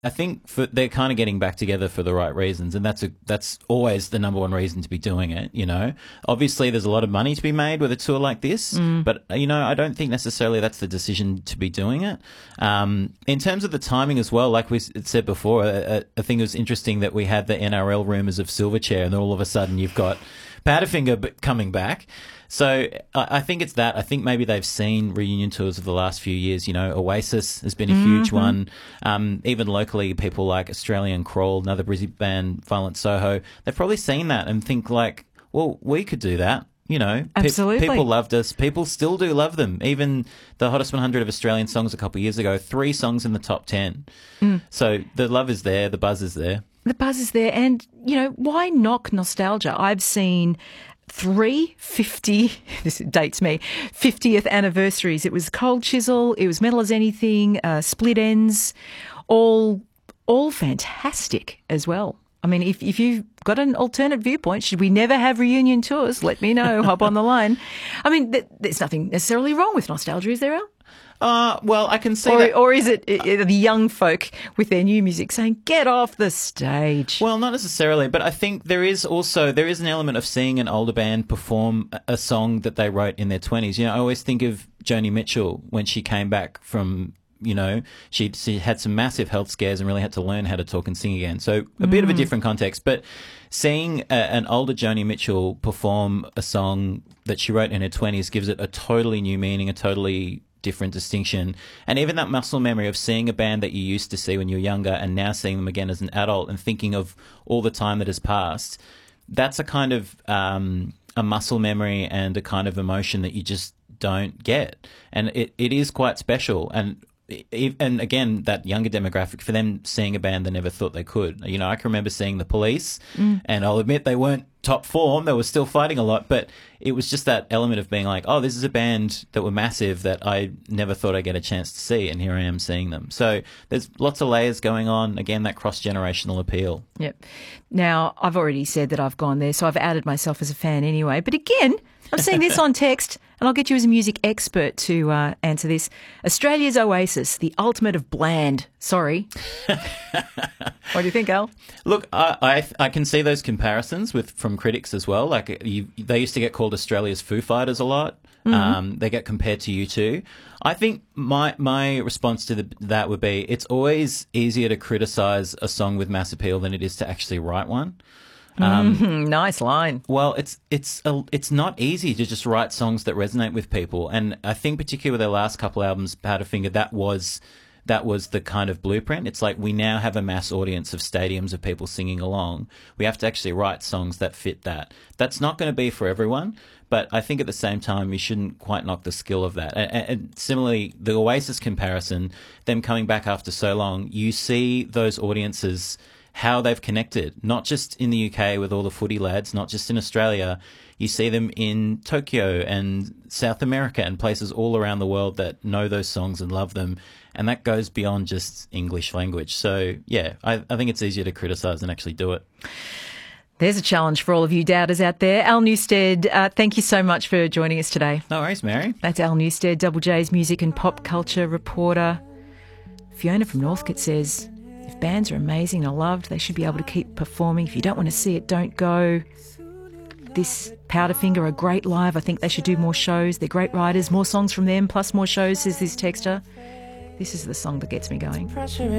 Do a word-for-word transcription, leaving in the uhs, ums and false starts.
I think for, they're kind of getting back together for the right reasons, and that's a that's always the number one reason to be doing it. You know, obviously there's a lot of money to be made with a tour like this, mm. but you know, I don't think necessarily that's the decision to be doing it. Um, in terms of the timing as well, like we said before, I, I think it was interesting that we had the N R L rumours of Silverchair, and then all of a sudden you've got Powderfinger coming back. So I think it's that. I think maybe they've seen reunion tours of the last few years. You know, Oasis has been a huge mm-hmm. one. Um, even locally, people like Australian Crawl, another Brizzy band, Violent Soho, they've probably seen that and think like, well, we could do that. You know, Absolutely. Pe- people loved us. People still do love them. Even the hottest one hundred of Australian songs a couple of years ago, three songs in the top ten. Mm. So the love is there. The buzz is there. The buzz is there. And, you know, why knock nostalgia? I've seen three fifty, this dates me, fiftieth anniversaries. It was Cold Chisel, it was Metal as Anything, uh, Split Ends, all all fantastic as well. I mean, if, if you've got an alternate viewpoint, should we never have reunion tours? Let me know. Hop on the line. I mean, th- there's nothing necessarily wrong with nostalgia, is there, Al? Uh, well, I can see or, that. Or is it, it the young folk with their new music saying, get off the stage? Well, not necessarily, but I think there is also, there is an element of seeing an older band perform a song that they wrote in their twenties. You know, I always think of Joni Mitchell when she came back from, you know, she she had some massive health scares and really had to learn how to talk and sing again. So a bit mm. of a different context, but seeing a, an older Joni Mitchell perform a song that she wrote in her twenties gives it a totally new meaning, a totally different distinction. And even that muscle memory of seeing a band that you used to see when you were younger and now seeing them again as an adult and thinking of all the time that has passed, that's a kind of um, a muscle memory and a kind of emotion that you just don't get. And it, it is quite special. And and again, that younger demographic, for them seeing a band they never thought they could. You know, I can remember seeing The Police, mm. and I'll admit they weren't top form. They were still fighting a lot, but it was just that element of being like, oh, this is a band that were massive that I never thought I'd get a chance to see, and here I am seeing them. So there's lots of layers going on. Again, that cross-generational appeal. Yep. Now, I've already said that I've gone there, so I've outed myself as a fan anyway. But again, I'm seeing this on text, and I'll get you as a music expert to uh, answer this. Australia's Oasis, the ultimate of bland. Sorry. What do you think, Al? Look, I, I I can see those comparisons with from critics as well. Like you, they used to get called Australia's Foo Fighters a lot. Mm-hmm. Um, they get compared to U two. I think my my response to the, that would be it's always easier to criticise a song with mass appeal than it is to actually write one. Um, mm-hmm. Nice line. Well, it's it's a, it's not easy to just write songs that resonate with people, and I think particularly with their last couple albums, Powderfinger, that was that was the kind of blueprint. It's like we now have a mass audience of stadiums of people singing along. We have to actually write songs that fit that. That's not going to be for everyone, but I think at the same time you shouldn't quite knock the skill of that. And, and similarly, the Oasis comparison, them coming back after so long, you see those audiences, how they've connected, not just in the U K with all the footy lads, not just in Australia. You see them in Tokyo and South America and places all around the world that know those songs and love them. And that goes beyond just English language. So, yeah, I, I think it's easier to criticise than actually do it. There's a challenge for all of you doubters out there. Al Newstead, uh, thank you so much for joining us today. No worries, Mary. That's Al Newstead, Double J's music and pop culture reporter. Fiona from Northcote says, if bands are amazing and loved, they should be able to keep performing. If you don't want to see it, don't go. This Powderfinger are great live. I think they should do more shows. They're great writers. More songs from them, plus more shows, says this texter. This is the song that gets me going.